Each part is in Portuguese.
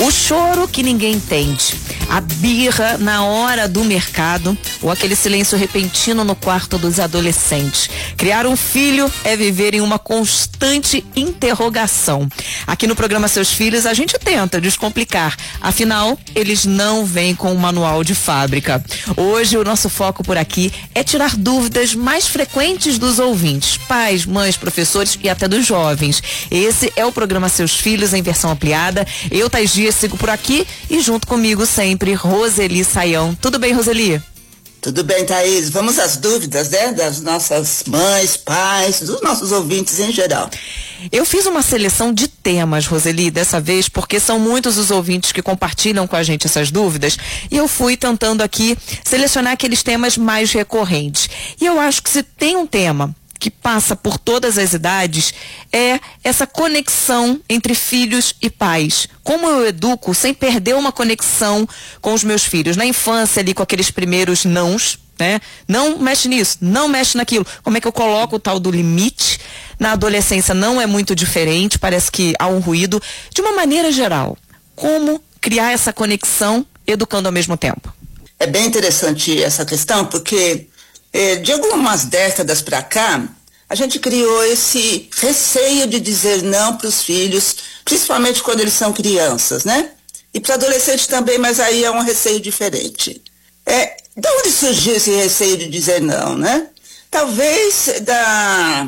O choro que ninguém entende, a birra na hora do mercado ou aquele silêncio repentino no quarto dos adolescentes. Criar um filho é viver em uma constante interrogação. Aqui no programa Seus Filhos a gente tenta descomplicar, afinal eles não vêm com um manual de fábrica. Hoje o nosso foco por aqui é tirar dúvidas mais frequentes dos ouvintes, pais, mães, professores e até dos jovens. Esse é o programa Seus Filhos em versão ampliada. Eu, Thais Dias, sigo por aqui e junto comigo sempre Roseli Saião. Tudo bem, Roseli? Tudo bem, Thaís. Vamos às dúvidas, né? Das nossas mães, pais, dos nossos ouvintes em geral. Eu fiz uma seleção de temas, Roseli, dessa vez, porque são muitos os ouvintes que compartilham com a gente essas dúvidas, e eu fui tentando aqui selecionar aqueles temas mais recorrentes. E eu acho que se tem um tema que passa por todas as idades, é essa conexão entre filhos e pais. Como eu educo sem perder uma conexão com os meus filhos? Na infância, ali com aqueles primeiros nãos, né? Não mexe nisso, não mexe naquilo. Como é que eu coloco o tal do limite? Na adolescência não é muito diferente, parece que há um ruído. De uma maneira geral, como criar essa conexão educando ao mesmo tempo? É bem interessante essa questão, porque de algumas décadas para cá, a gente criou esse receio de dizer não para os filhos, principalmente quando eles são crianças, né? E para adolescentes também, mas aí é um receio diferente. De onde surgiu esse receio de dizer não, né? Talvez da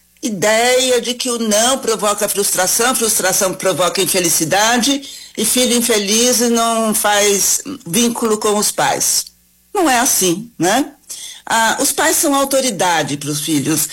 ideia de que o não provoca frustração, frustração provoca infelicidade, e filho infeliz não faz vínculo com os pais. Não é assim, né? Os pais são autoridade para os filhos,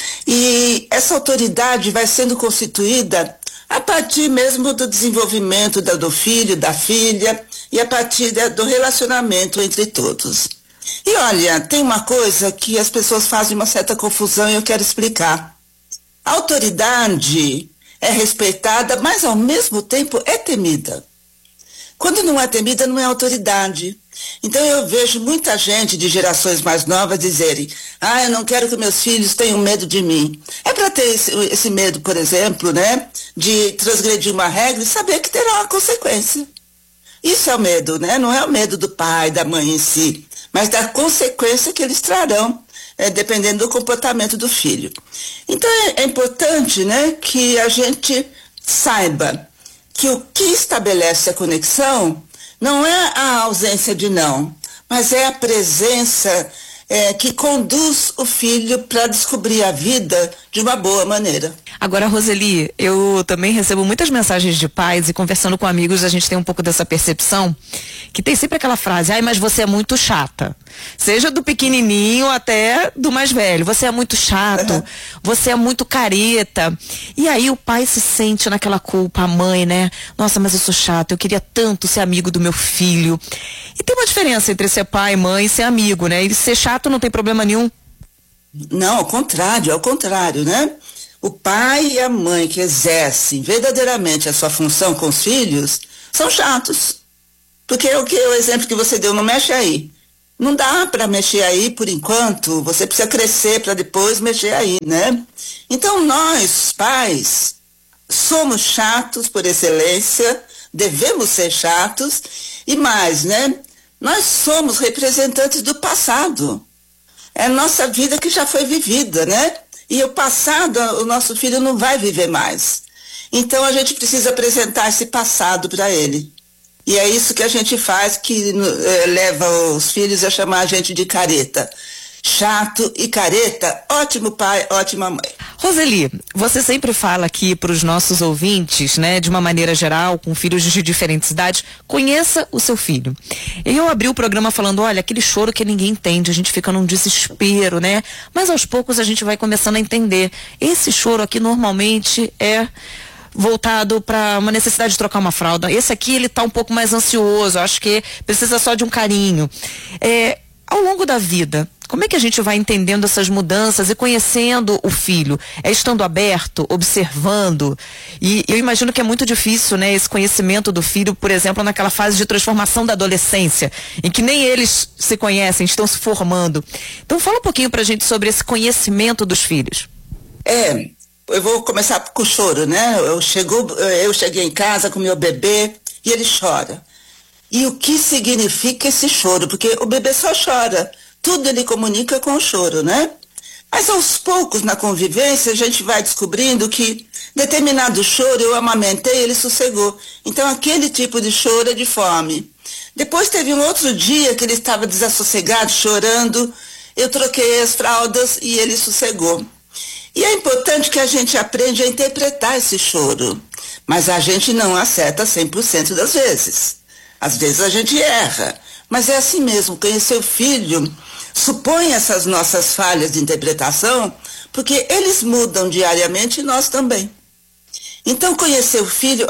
e essa autoridade vai sendo constituída a partir mesmo do desenvolvimento do filho, da filha, e a partir do relacionamento entre todos. E olha, tem uma coisa que as pessoas fazem uma certa confusão e eu quero explicar. A autoridade é respeitada, mas ao mesmo tempo é temida. Quando não é temida, não é autoridade. Então eu vejo muita gente de gerações mais novas dizerem: eu não quero que meus filhos tenham medo de mim. É para ter esse medo, por exemplo, né, de transgredir uma regra e saber que terá uma consequência. Isso é o medo, né? Não é o medo do pai, da mãe em si, mas da consequência que eles trarão, dependendo do comportamento do filho. Então é importante, né, que a gente saiba que o que estabelece a conexão não é a ausência de não, mas é a presença que conduz o filho para descobrir a vida de uma boa maneira. Agora, Roseli, eu também recebo muitas mensagens de pais e conversando com amigos a gente tem um pouco dessa percepção que tem sempre aquela frase: mas você é muito chata. Seja do pequenininho até do mais velho. Você é muito chato, você é muito careta. E aí o pai se sente naquela culpa, a mãe, né? Nossa, mas eu sou chato, eu queria tanto ser amigo do meu filho. E tem uma diferença entre ser pai, mãe e ser amigo, né? E ser chato não tem problema nenhum. Não, ao contrário, né? O pai e a mãe que exercem verdadeiramente a sua função com os filhos são chatos. Porque o exemplo que você deu, não mexe aí. Não dá para mexer aí por enquanto, você precisa crescer para depois mexer aí, né? Então nós, pais, somos chatos por excelência, devemos ser chatos, e mais, né? Nós somos representantes do passado. É a nossa vida que já foi vivida, né? E o passado, o nosso filho não vai viver mais. Então a gente precisa apresentar esse passado para ele. E é isso que a gente faz, que leva os filhos a chamar a gente de careta. Chato e careta, ótimo pai, ótima mãe. Roseli, você sempre fala aqui para os nossos ouvintes, né, de uma maneira geral, com filhos de diferentes idades, conheça o seu filho. E eu abri o programa falando, olha, aquele choro que ninguém entende, a gente fica num desespero, né? Mas aos poucos a gente vai começando a entender. Esse choro aqui normalmente é voltado para uma necessidade de trocar uma fralda. Esse aqui, ele tá um pouco mais ansioso, acho que precisa só de um carinho. Ao longo da vida, como é que a gente vai entendendo essas mudanças e conhecendo o filho? É estando aberto, observando? E eu imagino que é muito difícil, né, esse conhecimento do filho, por exemplo, naquela fase de transformação da adolescência, em que nem eles se conhecem, estão se formando. Então fala um pouquinho pra gente sobre esse conhecimento dos filhos. Eu vou começar com o choro, né? Eu cheguei em casa com meu bebê e ele chora. E o que significa esse choro? Porque o bebê só chora. Tudo ele comunica com o choro, né? Mas aos poucos, na convivência, a gente vai descobrindo que determinado choro eu amamentei, ele sossegou. Então, aquele tipo de choro é de fome. Depois teve um outro dia que ele estava desassossegado, chorando. Eu troquei as fraldas e ele sossegou. E é importante que a gente aprenda a interpretar esse choro. Mas a gente não acerta 100% das vezes. Às vezes a gente erra. Mas é assim mesmo, conhecer o filho supõe essas nossas falhas de interpretação, porque eles mudam diariamente e nós também. Então, conhecer o filho...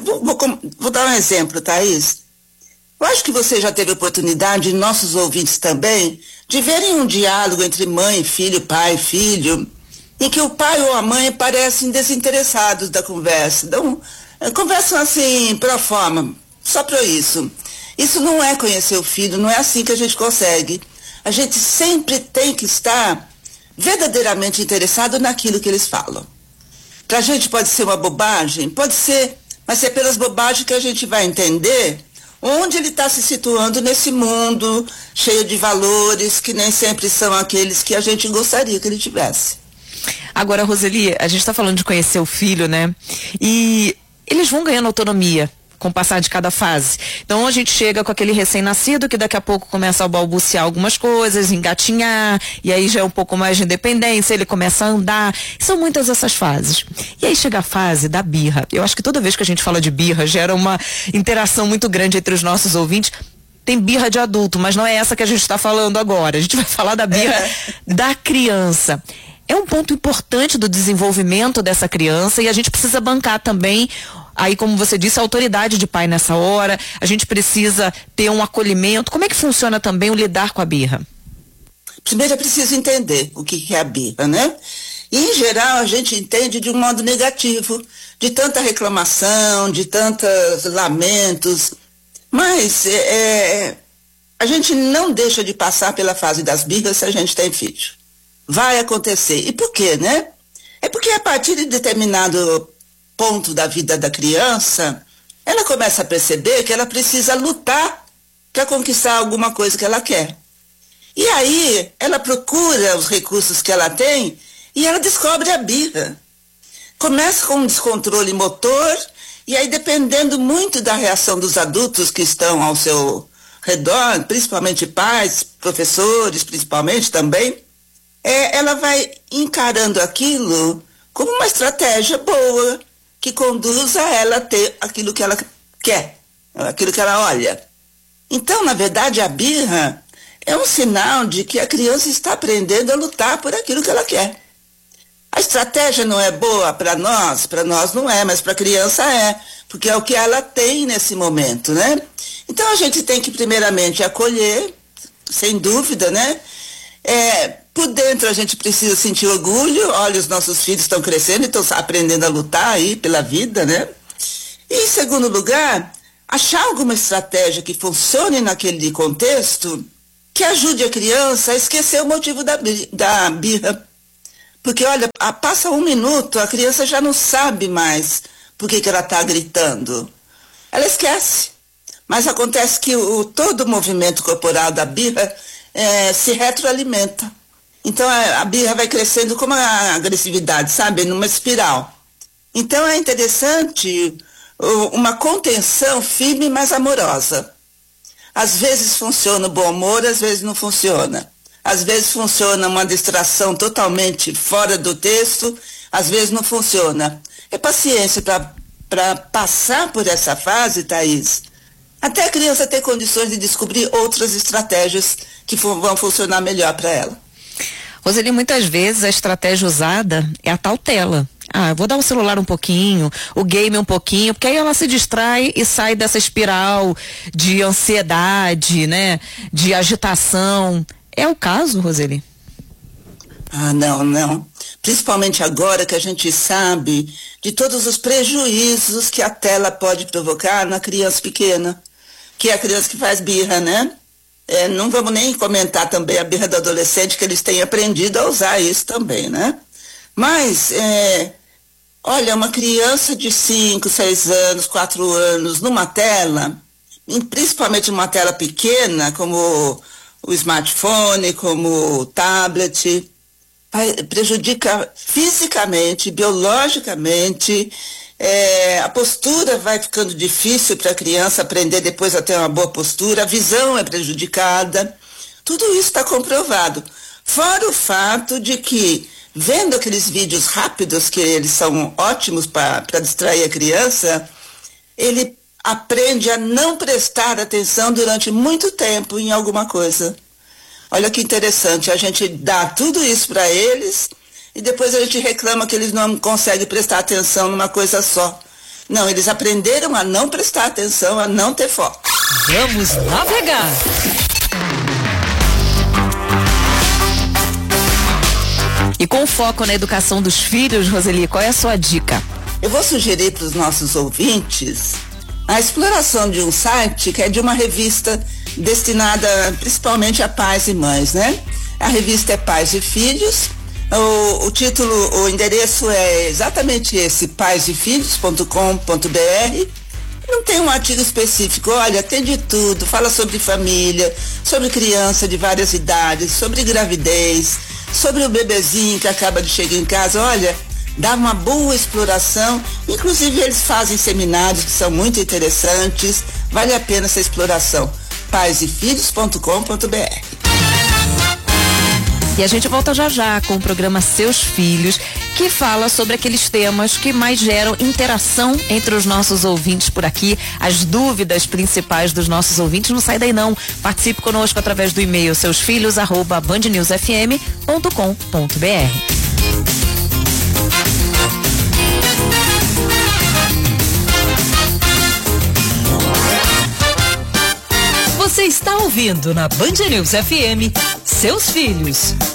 vou dar um exemplo, Thaís. Eu acho que você já teve oportunidade, e nossos ouvintes também, de verem um diálogo entre mãe e filho, pai e filho, em que o pai ou a mãe parecem desinteressados da conversa. Conversam assim, pro forma, só para isso. Isso não é conhecer o filho, não é assim que a gente consegue. A gente sempre tem que estar verdadeiramente interessado naquilo que eles falam. Para a gente pode ser uma bobagem, pode ser, mas é pelas bobagens que a gente vai entender onde ele está se situando nesse mundo cheio de valores que nem sempre são aqueles que a gente gostaria que ele tivesse. Agora, Roseli, a gente está falando de conhecer o filho, né? E eles vão ganhando autonomia com o passar de cada fase. Então a gente chega com aquele recém-nascido que daqui a pouco começa a balbuciar algumas coisas, engatinhar, e aí já é um pouco mais de independência, ele começa a andar. São muitas essas fases. E aí chega a fase da birra. Eu acho que toda vez que a gente fala de birra, gera uma interação muito grande entre os nossos ouvintes. Tem birra de adulto, mas não é essa que a gente está falando agora. A gente vai falar da birra da criança. É um ponto importante do desenvolvimento dessa criança e a gente precisa bancar também, aí como você disse, a autoridade de pai nessa hora. A gente precisa ter um acolhimento. Como é que funciona também o lidar com a birra? Primeiro é preciso entender o que é a birra, né? E em geral a gente entende de um modo negativo, de tanta reclamação, de tantos lamentos. Mas a gente não deixa de passar pela fase das birras se a gente tem filho. Vai acontecer. E por quê, né? É porque a partir de determinado ponto da vida da criança, ela começa a perceber que ela precisa lutar para conquistar alguma coisa que ela quer. E aí, ela procura os recursos que ela tem e ela descobre a birra. Começa com um descontrole motor e aí, dependendo muito da reação dos adultos que estão ao seu redor, principalmente pais, professores, principalmente também, ela vai encarando aquilo como uma estratégia boa, que conduz a ela a ter aquilo que ela quer, aquilo que ela olha. Então, na verdade, a birra é um sinal de que a criança está aprendendo a lutar por aquilo que ela quer. A estratégia não é boa para nós não é, mas para a criança é, porque é o que ela tem nesse momento, né? Então, a gente tem que primeiramente acolher, sem dúvida, né? Por dentro a gente precisa sentir orgulho, olha, os nossos filhos estão crescendo e estão aprendendo a lutar aí pela vida, né? E em segundo lugar, achar alguma estratégia que funcione naquele contexto que ajude a criança a esquecer o motivo da birra. Porque, olha, passa um minuto, a criança já não sabe mais por que ela está gritando. Ela esquece. Mas acontece que todo o movimento corporal da birra se retroalimenta. Então a birra vai crescendo como a agressividade, sabe? Numa espiral. Então é interessante uma contenção firme, mas amorosa. Às vezes funciona o bom humor, às vezes não funciona. Às vezes funciona uma distração totalmente fora do texto, às vezes não funciona. É paciência para passar por essa fase, Thaís, até a criança ter condições de descobrir outras estratégias que vão funcionar melhor para ela. Roseli, muitas vezes a estratégia usada é a tal tela. Eu vou dar o celular um pouquinho, o game um pouquinho, porque aí ela se distrai e sai dessa espiral de ansiedade, né? De agitação. É o caso, Roseli? Não. Principalmente agora que a gente sabe de todos os prejuízos que a tela pode provocar na criança pequena, que é a criança que faz birra, né? Não vamos nem comentar também a birra do adolescente, que eles têm aprendido a usar isso também, né? Mas, Olha, uma criança de 5, 6 anos, 4 anos, numa tela, principalmente uma tela pequena, como o smartphone, como o tablet, prejudica fisicamente, biologicamente, a postura vai ficando difícil para a criança aprender depois a ter uma boa postura, a visão é prejudicada, tudo isso está comprovado. Fora o fato de que, vendo aqueles vídeos rápidos, que eles são ótimos para distrair a criança, ele aprende a não prestar atenção durante muito tempo em alguma coisa. Olha que interessante, a gente dá tudo isso para eles e depois a gente reclama que eles não conseguem prestar atenção numa coisa só. Não, eles aprenderam a não prestar atenção, a não ter foco. Vamos navegar! E com foco na educação dos filhos, Roseli, qual é a sua dica? Eu vou sugerir para os nossos ouvintes a exploração de um site que é de uma revista destinada principalmente a pais e mães, né? A revista é Pais e Filhos. O título, o endereço é exatamente esse, paisefilhos.com.br. Não tem um artigo específico, olha, tem de tudo, fala sobre família, sobre criança de várias idades, sobre gravidez, sobre o bebezinho que acaba de chegar em casa, olha, dá uma boa exploração, inclusive eles fazem seminários que são muito interessantes, vale a pena essa exploração, paisefilhos.com.br. E a gente volta já já com o programa Seus Filhos, que fala sobre aqueles temas que mais geram interação entre os nossos ouvintes por aqui, as dúvidas principais dos nossos ouvintes. Não sai daí não, participe conosco através do e-mail seusfilhos@bandnewsfm.com.br. Você está ouvindo na Band News FM Seus Filhos.